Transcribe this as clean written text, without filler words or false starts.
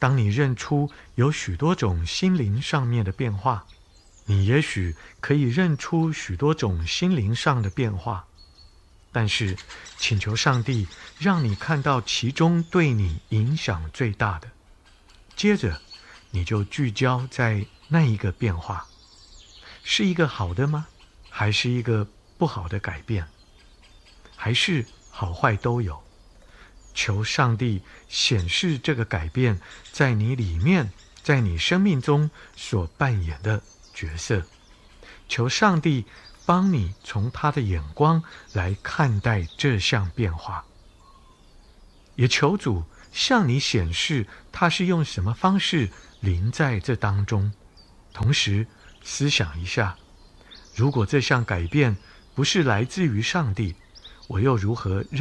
当你认出有许多种心灵上面的变化，你也许可以认出许多种心灵上的变化，但是请求上帝让你看到其中对你影响最大的，接着你就聚焦在那一个变化，是一个好的吗？还是一个不好的改变？还是好坏都有？求上帝显示这个改变在你里面，在你生命中所扮演的角色。求上帝帮你从他的眼光来看待这项变化，也求主向你显示他是用什么方式临在这当中。同时思想一下，如果这项改变不是来自于上帝，我又如何